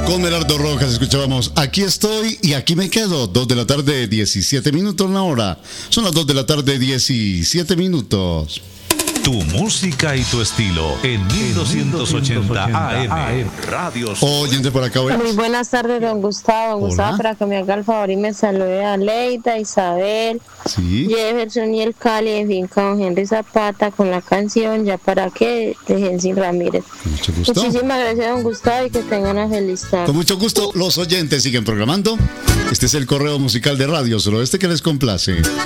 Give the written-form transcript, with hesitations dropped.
Con Melardo Rojas escuchábamos Aquí estoy y aquí me quedo. 2 de la tarde, 17 minutos la hora. Son las 2 de la tarde, 17 minutos. Tu música y tu estilo en 1280 AM. Radio Sur. Oyente por acá. Muy buenas tardes, don Gustavo. Don Gustavo, para que me haga el favor y me salude a Leida, Isabel, Sí. Jefferson y el Cali, en fin, con Henry Zapata, con la canción Ya para qué, de Jensi Ramírez. Con mucho gusto. Muchísimas gracias, don Gustavo, y que tengan una feliz tarde. Con mucho gusto, los oyentes siguen programando. Este es el correo musical de Radio Suroeste que les complace.